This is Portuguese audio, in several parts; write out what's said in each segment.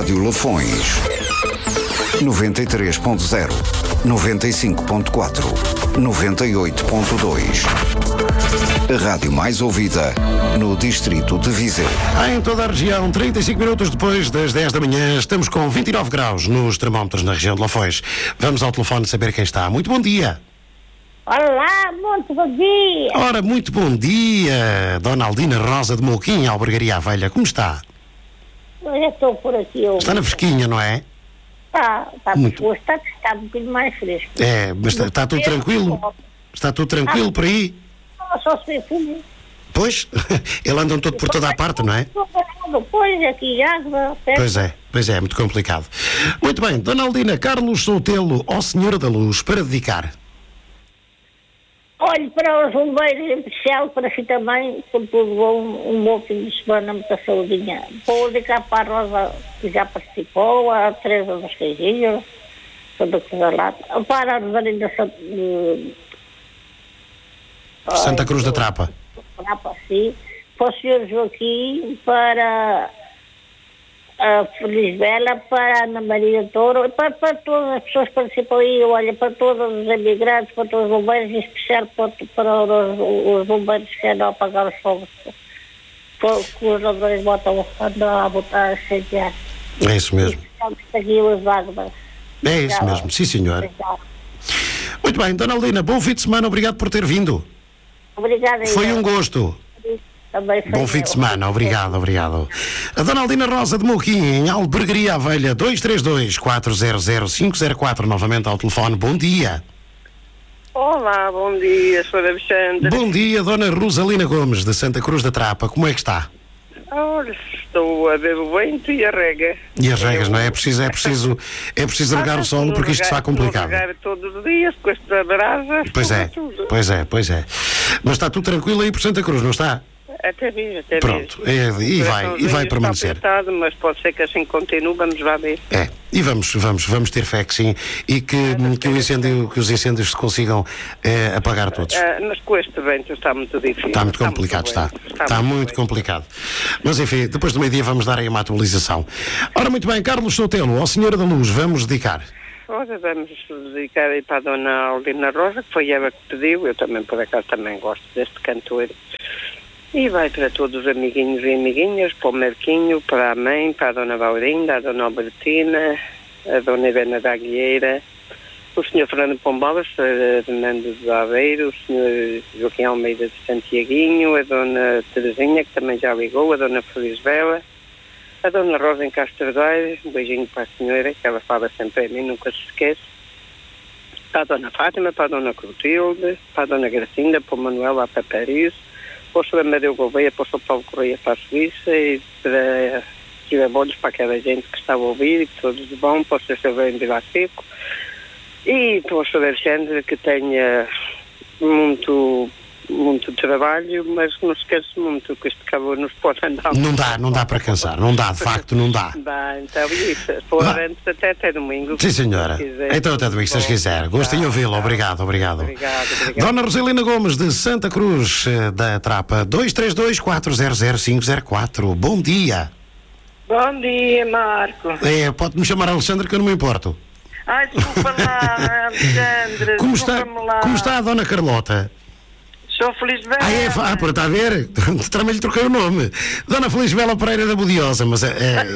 Rádio Lafões. 93.0, 95.4, 98.2. A rádio mais ouvida no distrito de Viseu. Em toda a região, 35 minutos depois das 10 da manhã, estamos com 29 graus nos termómetros na região de Lafões. Vamos ao telefone saber quem está. Muito bom dia. Olá, muito bom dia. Ora, muito bom dia, Dona Aldina Rosa de Mouquim, Albergaria à Velha. Como está? Eu já estou por aqui hoje. Está na fresquinha, não é? Está Muito. hoje está um bocadinho mais fresco. É, mas está tudo tranquilo? Está tudo tranquilo por aí? Só se vê fumo. Pois, ele anda todo por toda a parte, não é? Pois, aqui água, perto. Pois é, muito complicado. Muito bem, Dona Aldina, Carlos Soutelo, ó Senhora da Luz, para dedicar. Olhe, para os bombeiros em especial, para si também, por tudo um bom fim de semana, muita saudinha. Vou dedicar para a Rosa, que já participou, a Teresa dos Queijinhos, toda coisa lá, para a Rosarinda Santa Cruz da Trapa. Sim, para o Sr. Joaquim, para a Felisbela, para a Ana Maria Touro, para todas as pessoas que participam aí, olha, para todos os imigrantes, para todos os bombeiros, em especial para os bombeiros que andam a apagar os fogos, que os ladrões andam a botar a incendiar. É isso mesmo. Aqui os águas. É isso mesmo, sim senhor. Muito bem, Dona Aldina, bom fim de semana, obrigado por ter vindo. Obrigada. Foi um gosto. Também foi bom fim de semana, obrigado. A Dona Aldina Rosa de Mouquim, em Albergaria à Velha, 232-400-504, novamente ao telefone. Bom dia. Olá, bom dia, Sr. Alexandre. Bom dia, Dona Rosalina Gomes, de Santa Cruz da Trapa. Como é que está? Olha, estou a ver o vento e a rega. E as regas, não é? É preciso regar o solo, porque isto está complicado. Regar todos os dias com esta brasa. Pois é. Mas está tudo tranquilo aí por Santa Cruz, não está? Até mesmo. Pronto, e vai permanecer. Está apertado, mas pode ser que assim continue, vamos lá ver. É, e vamos ter fé que sim, e que os incêndios se consigam apagar todos. Mas com este vento está muito difícil. Está muito complicado, está muito complicado. Mas enfim, depois do meio-dia vamos dar aí uma atualização. Ora, muito bem, Carlos Soutelo, ao Senhora da Luz, vamos dedicar. Ora, vamos dedicar aí para a Dona Aldina Rosa, que foi ela que pediu, eu também por acaso também gosto deste cantor. E vai para todos os amiguinhos e amiguinhas, para o Marquinho, para a mãe, para a Dona Vaurinda, a Dona Albertina, a Dona Helena da Aguieira, o Sr. Fernando Pombalas, a Fernando de Aveiro, o Sr. Joaquim Almeida de Santiaguinho, a Dona Terezinha, que também já ligou, a Dona Felisbela, a Dona Rosa em Castro Daire, um beijinho para a senhora, que ela fala sempre a mim, nunca se esquece, para a Dona Fátima, para a Dona Clotilde, para a Dona Gracinda, para o Manuel lá para Paris, para o Sr. Amadeu Gouveia, para o Sr. Paulo Correia para a Suíça e para Tirabolhos, para aquela gente que estava a ouvir e todos de bom, para o Sr. Silveiro de Vila Seco e para o Sr. Alexandre, que tenha muito trabalho, mas não se esquece muito que este cabo nos pode andar. Não dá para cansar, não dá, de facto não dá. Dá, então isso, por antes até domingo. Sim, senhora. Então até domingo, se quiser. Gostem de ouvi-lo, obrigado. Obrigado. Dona Rosalina Gomes, de Santa Cruz da Trapa, 232-400-504. Bom dia. Bom dia, Marco. Pode-me chamar Alexandre, que eu não me importo. Ai, desculpa lá, Alexandre. Como está a Dona Carlota? Sou Felisbela. Está a ver? Também lhe troquei o nome. Dona Felisbela Pereira da Budiosa, mas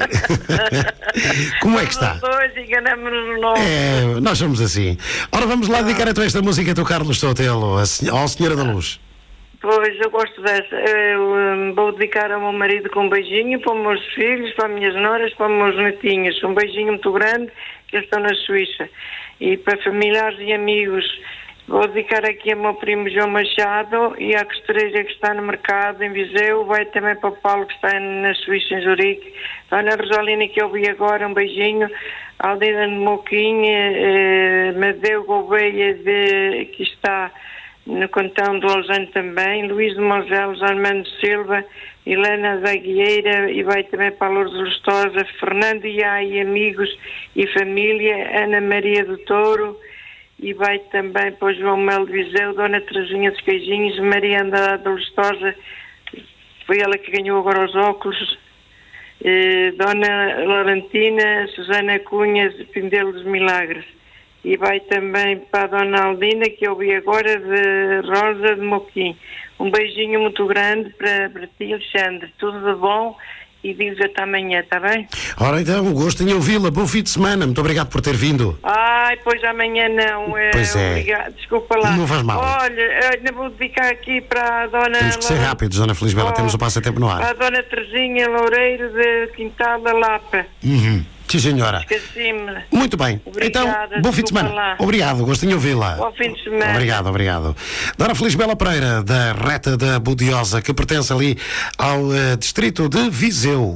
como é que está? Nós dois enganamos-nos no nome. Nós somos assim. Ora, vamos lá dedicar então esta música do Carlos Soutelo, ao Senhora da Luz. Pois, eu gosto dessa. Eu vou dedicar ao meu marido com um beijinho, para os meus filhos, para as minhas noras, para os meus netinhos. Um beijinho muito grande, que eles estão na Suíça. E para familiares e amigos. Vou dedicar aqui ao meu primo João Machado e à costureira que está no mercado em Viseu. Vai também para o Paulo, que está na Suíça, em Zurique. Dona Rosalina, que eu vi agora, um beijinho. Aldina de Moquinha, Madeu Gouveia, que está no Cantão do Alzano também. Luís de Mongelos, Armando Silva, Helena da Guieira, e vai também para a Lourdes Lustosa, Fernando Iá e amigos e família, Ana Maria do Touro. E vai também para o João Melo de Viseu, Dona Terezinha dos Queijinhos, Maria Andrade Lustosa, foi ela que ganhou agora os óculos, Dona Laurentina Susana Cunha de Pindelo dos Milagres. E vai também para a Dona Aldina, que eu vi agora, de Rosa de Moquim. Um beijinho muito grande para ti, Alexandre. Tudo de bom e digo até amanhã, está bem? Ora então, gosto em ouvi-la. Bom fim de semana. Muito obrigado por ter vindo. Ai, pois amanhã não. Pois é. Obrigado. Desculpa lá. Não faz mal. Olha, ainda vou dedicar aqui para a Dona... Temos que ser rápidos, Dona Felisbela. Temos o passatempo no ar. Para a Dona Terezinha Loureiro de Quintal da Lapa. Sim, senhora. Esqueci-me. Muito bem. Obrigada, então, bom fim de semana. lá. Obrigado, gostinho de ouvi-la. Bom fim de semana. Obrigado. Dona Felisbela Pereira, da Reta da Budiosa, que pertence ali ao distrito de Viseu.